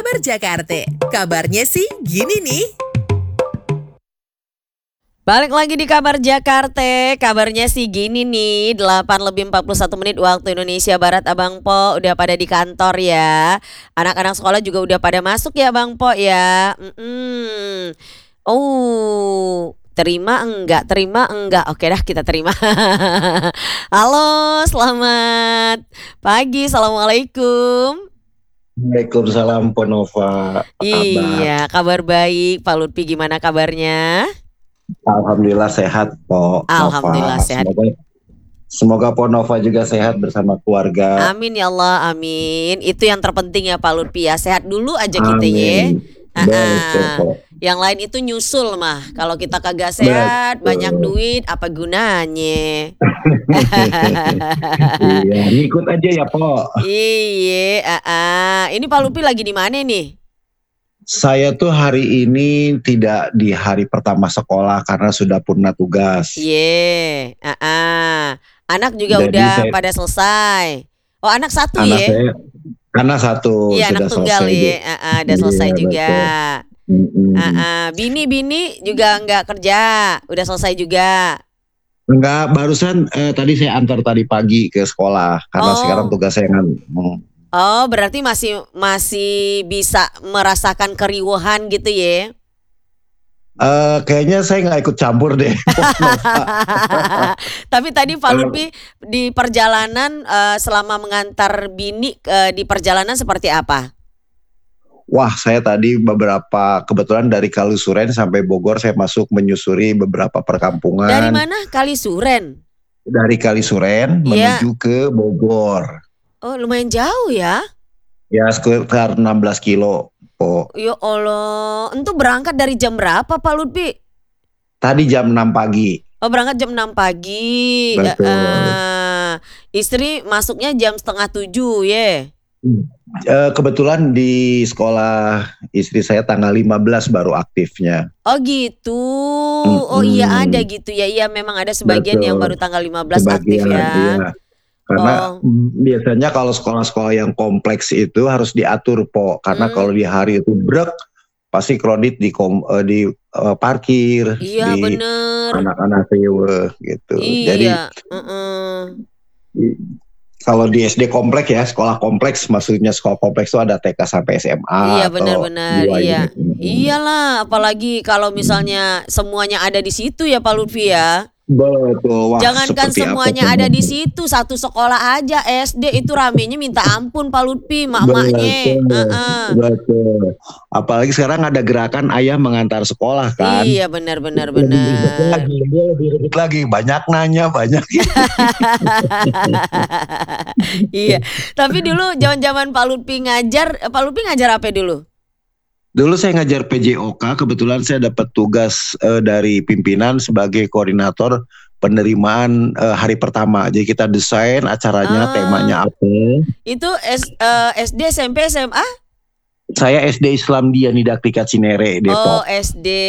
Kabar Jakarta. Kabarnya sih gini nih. Balik lagi di Kabar Jakarta, kabarnya sih gini nih, 8:41 waktu Indonesia Barat. Abang Po udah pada di kantor ya. Anak-anak sekolah juga udah pada masuk ya Bang Po ya. Oh, terima enggak, terima enggak. Oke dah, kita terima. Halo, selamat pagi, Assalamualaikum. Waalaikumsalam Ponova, apa kabar? Iya, kabar baik. Pak Lutfi gimana kabarnya? Alhamdulillah sehat Po Alhamdulillah Nova. sehat. Semoga Ponova juga sehat bersama keluarga. Amin ya Allah, amin. Itu yang terpenting ya Pak Lutfi ya. Sehat dulu aja kita ya. Amin. Betul Po. Yang lain itu nyusul mah. Kalau kita kagak sehat, Betul. banyak duit, apa gunanya? Iya, ngikut aja ya Po. Iya, ini Pak Lutfi lagi di mana nih? Saya tuh hari ini tidak di hari pertama sekolah karena sudah purna tugas. Iya, anak juga Jadi udah pada selesai. Oh, anak satu anak ya? saya, anak satu Iya, sudah anak tunggal selesai. ya. Udah selesai Iya, juga. betul. Bini juga nggak kerja, udah selesai juga. Enggak, barusan tadi saya antar tadi pagi ke sekolah karena sekarang tugas saya kan. Oh, berarti masih bisa merasakan keriuhan gitu ya? Kayaknya saya nggak ikut campur deh. Tapi tadi Pak Lutfi di perjalanan selama mengantar bini di perjalanan seperti apa? Wah, saya tadi kebetulan dari Kalisuren sampai Bogor saya masuk menyusuri beberapa perkampungan. Dari mana? Kalisuren? Dari Kalisuren menuju ke Bogor. Oh, lumayan jauh ya? Ya, sekitar 16 kilo. Po. Ya Allah, itu berangkat dari jam berapa Pak Lutfi? Tadi jam 6 pagi. Oh, berangkat jam 6 pagi. Betul. Istri masuknya jam 6:30 ya? Kebetulan di sekolah istri saya tanggal 15 baru aktifnya. Oh gitu. Oh iya ada gitu ya. Iya memang ada sebagian yang baru tanggal 15 aktif ya. Iya. Karena biasanya kalau sekolah-sekolah yang kompleks itu harus diatur Po. Karena kalau di hari itu brek pasti kredit di parkir. Iya di bener. Anak-anak sewa gitu. Iya. Jadi kalau di SD kompleks ya, sekolah kompleks, maksudnya sekolah kompleks itu ada TK sampai SMA. Iya benar-benar. Iya. Iyalah, apalagi kalau misalnya semuanya ada di situ ya Pak Lutfi ya. Betul. Wah, jangankan semuanya ada di situ, satu sekolah aja SD itu ramenya minta ampun Pak Lutfi, mak-maknya. Betul. Apalagi sekarang ada gerakan ayah mengantar sekolah kan. Iya benar. Lebih ribet lagi, banyak nanya, banyak. Iya. Tapi dulu zaman Pak Lutfi ngajar apa dulu? Dulu saya ngajar PJOK, kebetulan saya dapat tugas dari pimpinan sebagai koordinator penerimaan hari pertama. Jadi kita desain acaranya, temanya apa. Itu SD, SMP, SMA? Saya SD Islam Dia Didaktika Cinere, Depok. Oh SD.